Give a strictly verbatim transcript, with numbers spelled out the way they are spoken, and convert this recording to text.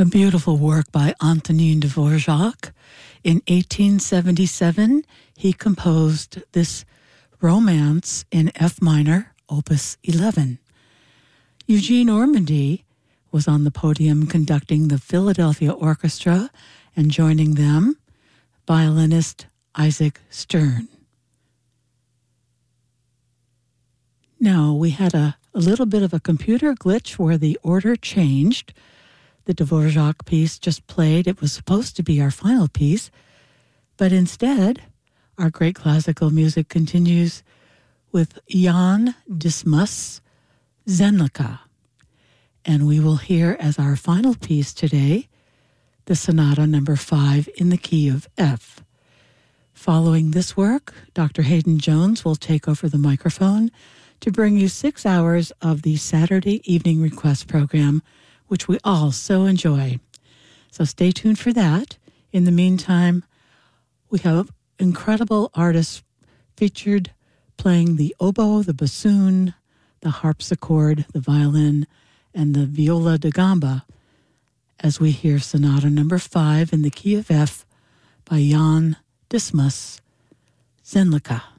A beautiful work by Antonin Dvorak. In eighteen seventy-seven, he composed this romance in F minor, opus eleven. Eugene Ormandy was on the podium conducting the Philadelphia Orchestra, and joining them, violinist Isaac Stern. Now, we had a, a little bit of a computer glitch where the order changed. The Dvorak piece just played. It was supposed to be our final piece, but instead, our great classical music continues with Jan Dismas' Zenlika. And we will hear as our final piece today, the Sonata number five in the key of F. Following this work, Doctor Hayden Jones will take over the microphone to bring you six hours of the Saturday Evening Request program, which we all so enjoy. So stay tuned for that. In the meantime, we have incredible artists featured playing the oboe, the bassoon, the harpsichord, the violin, and the viola da gamba as we hear Sonata number five in the key of F by Jan Dismas, Zenlika.